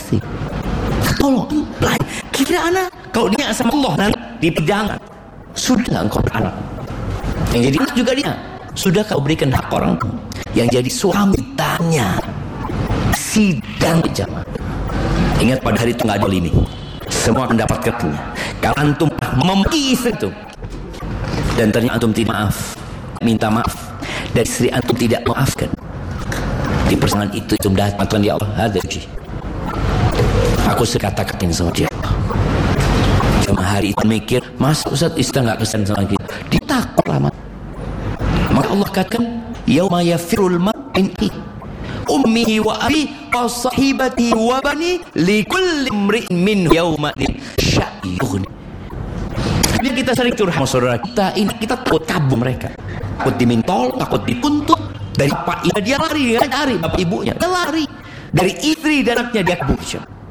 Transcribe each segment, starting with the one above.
istri. Tolong kira anak kau dia sama Allah nanti di perjalanan. Sudah engkau anak. Yang jadi anak juga dia. Sudah kau berikan hak orang tua. Yang jadi suami tanya. Sidang jamaah. Ingat pada hari itu nggak ada limit. Semua akan dapatkannya. Kalau antum memaki istri itu dan ternyata antum tidak minta maaf dan istri antum tidak maafkan, di persoalan itu datang ya Allah, ada uji. Aku sekata-katain sama dia. Cuma hari itu mikir, mas Ustaz istri nggak kesan sama kita. Ditakut lama. Maka Allah katakan, yauma yafirul mar'in ummihi wa abi wa sahibati wa bani likulli imri'in min yawma sya'yun. Jadi kita sering curhat saudara kita ini, kita takut kabur mereka, takut dimintol, takut dituntut dari pak ibu dia lari, kan lari bapak ibunya dia lari dari istri dan anaknya dia kabur.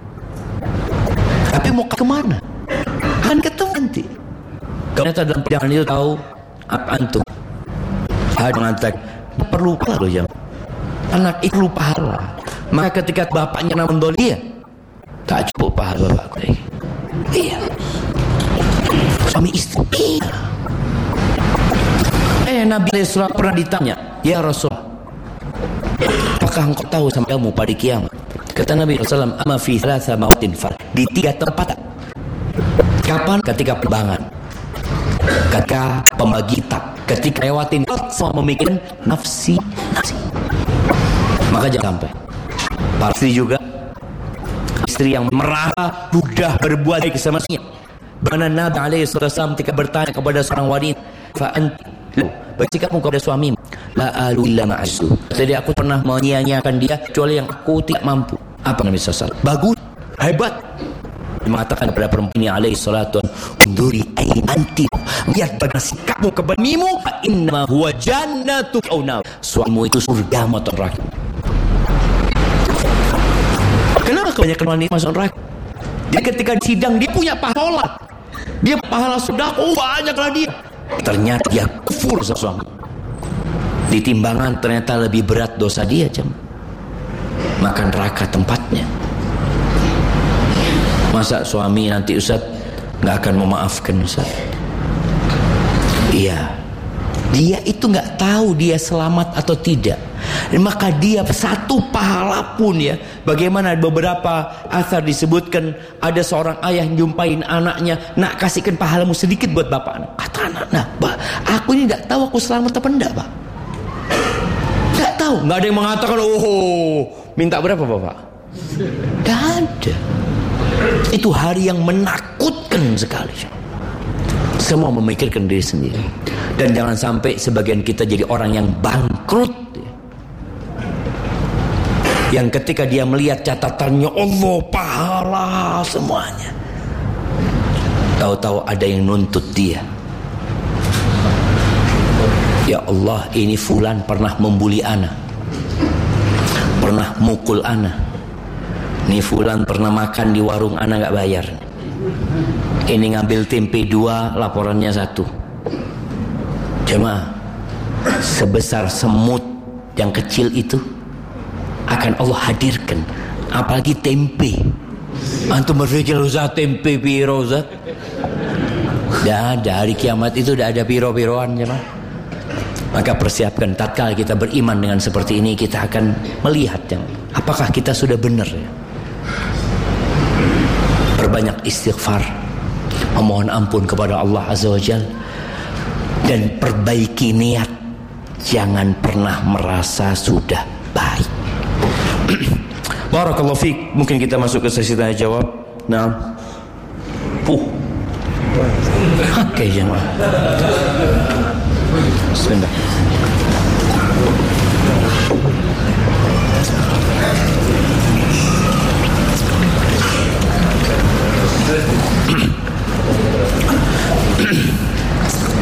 Tapi mau kemana? Kan ketemu nanti. Ternyata dalam perjalanan itu tahu apa antum ada mengatakan perlu pahala loh jam. Anak itu perlu pahala. Maka ketika bapaknya nampak dia tak cukup pahala bapakku. Iya. Suami istri. Nabi SAW pernah ditanya, ya Rasul, apakah engkau tahu sampai kamu pada kiamat? Kata Nabi SAW, ama fi thalatha mawatin far, di 3 tempat. Kapan? Ketika perbangan, ketika pembagi kitab, ketika lewatin semua memikirkan nafsi. Maka jangan sampai. Para istri juga, istri yang merasa mudah berbuat baik sama suaminya. Bagaimana Nabi SAW ketika bertanya kepada seorang wanita, bersikapmu kepada suamimu, la alu illa ma'asu. Jadi aku pernah menyia-nyiakan dia kecuali yang aku tidak mampu. Apa Nabi SAW? Bagus, hebat. Dia mengatakan kepada perempuan ini alaihi salatu unduri ain anti, lihat bagaimana sikapmu kepada suamimu, fa inna huwa jannatu aw nar. Suamimu itu surga atau neraka. Kenapa kebanyakan wanita masuk neraka? Dia ketika sidang dia punya pahala, dia pahala sedekah banyaklah dia. Ternyata dia kufur sama suami. Di timbangan ternyata lebih berat dosa dia jam. Maka neraka tempatnya. Masa suami nanti Ustaz gak akan memaafkan Ustaz? Iya. Dia itu gak tahu dia selamat atau tidak. Maka dia satu pahala pun ya. Bagaimana beberapa asar disebutkan ada seorang ayah jumpain anaknya, nak kasihkan pahalamu sedikit buat bapak. Kata anak, nah aku ini tidak tahu aku selamat apa enggak pak. Tidak tahu. Nggak ada yang mengatakan minta berapa bapak. Tidak ada. Itu hari yang menakutkan sekali. Semua memikirkan diri sendiri. Dan jangan sampai sebagian kita jadi orang yang bangkrut, yang ketika dia melihat catatannya Allah pahala semuanya, tahu-tahu ada yang nuntut dia. Ya Allah, ini fulan pernah membuli ana, pernah mukul ana, ini fulan pernah makan di warung ana gak bayar, ini ngambil tempe 2 laporannya 1. Jemaah, sebesar semut yang kecil itu akan Allah hadirkan, apalagi tempe. Antum berpikir Ustaz tempe piro Ustaz? Dah hari kiamat itu dah ada piro-piroan jemaah. Maka persiapkan, tatkala kita beriman dengan seperti ini, kita akan melihat apakah kita sudah benar ya. Perbanyak istighfar, memohon ampun kepada Allah Azza wa Jalla, dan perbaiki niat. Jangan pernah merasa sudah baik. Barakallahu fiik. Mungkin kita masuk ke sesi tanya jawab. Nah. Oke jemaah. Bismillah.